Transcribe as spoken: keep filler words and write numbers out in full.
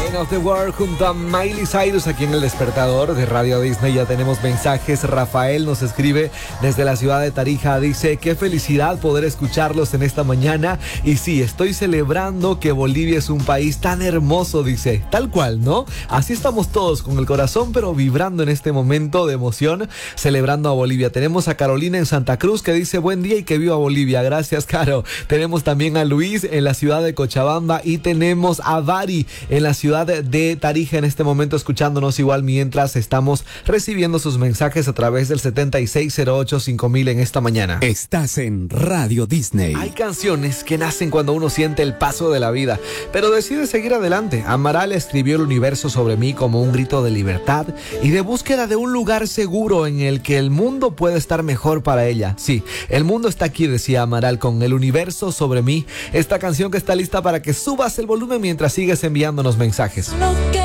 Queen of the World junto a Miley Cyrus aquí en El Despertador de Radio Disney. Ya tenemos mensajes. Rafael nos escribe desde la ciudad de Tarija. Dice, qué felicidad poder escucharlos en esta mañana. Y sí, estoy celebrando que Bolivia es un país tan hermoso, dice. Tal cual, ¿no? Así estamos todos con el corazón, pero vibrando en este momento de emoción, celebrando a Bolivia. Tenemos a Carolina en Santa Cruz que dice, buen día y que viva Bolivia. Gracias, Caro. Tenemos también a Luis en la ciudad de Cochabamba y tenemos a Vari en la ciudad de Tarija en este momento escuchándonos igual mientras estamos recibiendo sus mensajes a través del setenta y seis cero ocho cinco mil en esta mañana. Estás en Radio Disney. Hay canciones que nacen cuando uno siente el paso de la vida, pero decide seguir adelante. Amaral escribió el universo sobre mí como un grito de libertad y de búsqueda de un lugar seguro en el que el mundo puede estar mejor para ella. Sí, el mundo está aquí, decía Amaral, con el universo sobre mí. Esta canción que está lista para que subas el volumen mientras sigues enviándonos mensajes.